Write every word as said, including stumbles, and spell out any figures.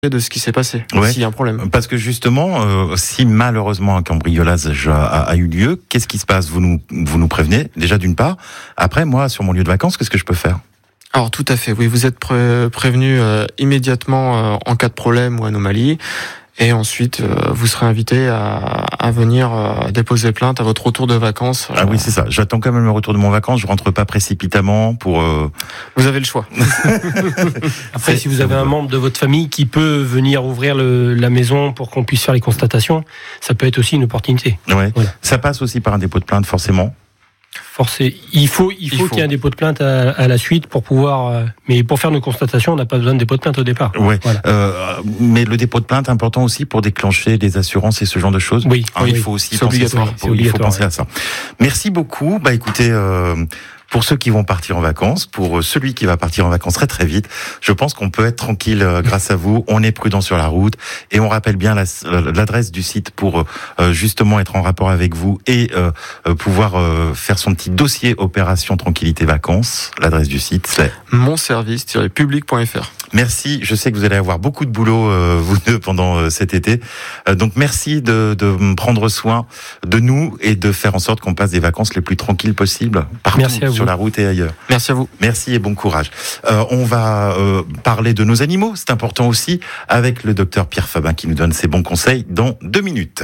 de ce qui s'est passé, ouais. s'il y a un problème. Parce que justement, euh, si malheureusement un cambriolage a, a eu lieu, qu'est-ce qui se passe ? Vous nous, vous nous prévenez, déjà d'une part. Après, moi, sur mon lieu de vacances, qu'est-ce que je peux faire ? Alors tout à fait, oui, vous êtes pré- prévenu euh, immédiatement euh, en cas de problème ou anomalie. Et ensuite, euh, vous serez invité à, à venir euh, déposer plainte à votre retour de vacances. Ah oui, c'est ça. J'attends quand même le retour de mon vacances. Je rentre pas précipitamment pour. Euh... Vous avez le choix. Après, si vous avez un membre de votre famille qui peut venir ouvrir le, la maison pour qu'on puisse faire les constatations, ça peut être aussi une opportunité. Ouais. Voilà. Ça passe aussi par un dépôt de plainte, forcément. Forcé. Il faut, il faut, il faut. qu'il y ait un dépôt de plainte à, à la suite pour pouvoir. Euh, mais pour faire nos constatations, on n'a pas besoin de dépôt de plainte au départ. Ouais. Voilà. Euh, mais le dépôt de plainte est important aussi pour déclencher les assurances et ce genre de choses. Oui. Alors, oui il faut aussi c'est penser obligatoire. ça. C'est Il obligatoire, faut penser ouais. à ça. Merci beaucoup. Bah écoutez. Euh, Pour ceux qui vont partir en vacances, pour celui qui va partir en vacances très très vite, je pense qu'on peut être tranquille grâce à vous. On est prudent sur la route et on rappelle bien la, l'adresse du site pour euh, justement être en rapport avec vous et euh, pouvoir euh, faire son petit dossier opération tranquillité vacances. L'adresse du site, c'est mon service tiret public point f r. Merci. Je sais que vous allez avoir beaucoup de boulot, euh, vous deux, pendant euh, cet été. Euh, donc, merci de, de prendre soin de nous et de faire en sorte qu'on passe des vacances les plus tranquilles possibles, partout sur la route et ailleurs. Merci à vous. Merci et bon courage. Euh, on va euh, parler de nos animaux, c'est important aussi, avec le docteur Pierre Fabin qui nous donne ses bons conseils dans deux minutes.